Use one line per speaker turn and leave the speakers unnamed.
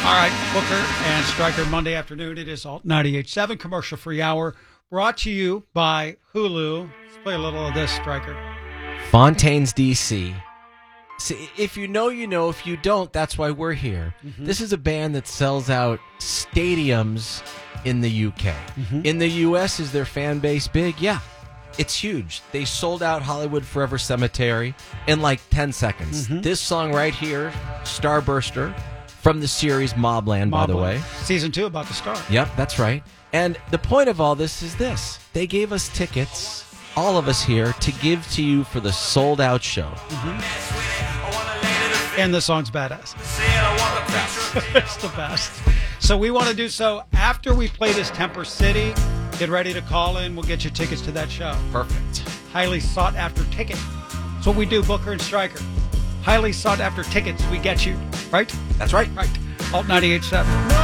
All right, Booker and Stryker, Monday afternoon. It is Alt 98.7 Commercial Free Hour, brought to you by Hulu. Let's play a little of this, Stryker.
Fontaine's DC. See, if you know, you know. If you don't, that's why we're here. Mm-hmm. This is a band that sells out stadiums in the UK. Mm-hmm. In the US, is their fan base big? Yeah, it's huge. They sold out Hollywood Forever Cemetery in like 10 seconds. Mm-hmm. This song right here, Starburster, from the series Mobland, by the way.
Season 2 about to start.
Yep, that's right. And the point of all this is this. They gave us tickets, all of us here, to give to you for the sold-out show.
Mm-hmm. And the song's badass. It's the best. So we want to do so after we play this Temper City. Get ready to call in. We'll get you tickets to that show.
Perfect.
Highly sought-after ticket. That's what we do, Booker and Stryker. Highly sought-after tickets. We get you. Right?
That's right.
Right. Alt 98.7.